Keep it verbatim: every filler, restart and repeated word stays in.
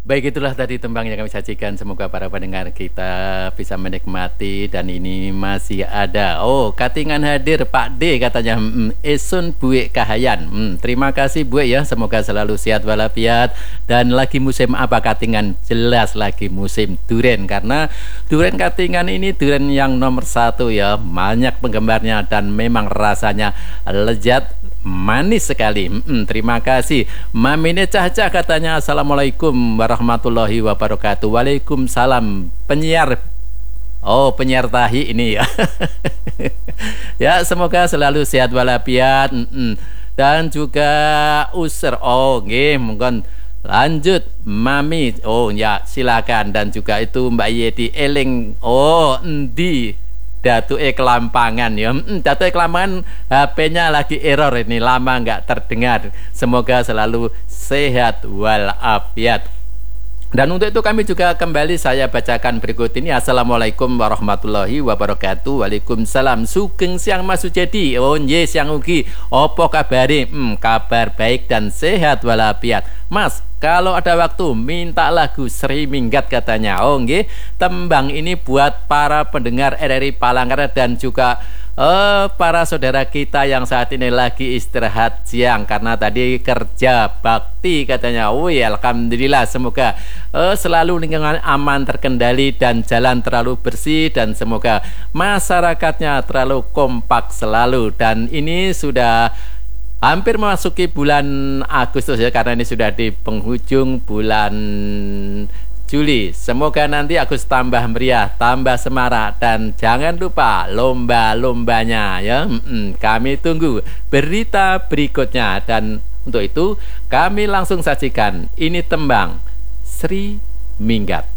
Baik, itulah tadi tembang yang kami sajikan. Semoga para pendengar kita bisa menikmati. Dan ini masih ada. Oh, Katingan hadir Pak D katanya. Hmm, Esun Buik Kahayan. Hmm, terima kasih Buik ya. Semoga selalu sehat walafiat. Dan lagi musim apa Katingan? Jelas lagi musim duren. Karena duren Katingan ini duren yang nomor satu ya. Banyak penggemarnya dan memang rasanya lezat, manis sekali. Hmm, terima kasih. Mamine Caca katanya assalamualaikum warahmatullahi wabarakatuh. Waalaikumsalam. Penyiar, oh penyiar tahi ini ya. Ya semoga selalu sehat walafiat. Hmm, dan juga user. Oh nggih, monggon lanjut Mami. Oh ya silakan. Dan juga itu Mbak Yeti Eling. Oh endi Datu E Kelampangan ya. Hmm, Datu E Kelampangan H P-nya lagi error ini, lama nggak terdengar. Semoga selalu sehat walafiat. Dan untuk itu kami juga kembali saya bacakan berikut ini. Assalamualaikum warahmatullahi wabarakatuh. Waalaikumsalam. Sugeng siang Mas Sujedi. Oh nggih siang ugi. Opo kabare? Hmm, kabar baik dan sehat walafiat. Mas, kalau ada waktu minta lagu Sri Minggat katanya. Oh nggih, tembang ini buat para pendengar R R I Palangkaraya dan juga Uh, para saudara kita yang saat ini lagi istirahat siang karena tadi kerja bakti katanya. Wih, alhamdulillah, semoga uh, selalu lingkungan aman terkendali dan jalan terlalu bersih dan semoga masyarakatnya terlalu kompak selalu. Dan ini sudah hampir memasuki bulan Agustus ya, karena ini sudah di penghujung bulan Juli. Semoga nanti Agustus tambah meriah, tambah semarak, dan jangan lupa lomba-lombanya ya. Mm-mm, kami tunggu berita berikutnya. Dan untuk itu kami langsung sajikan ini tembang Sri Minggat.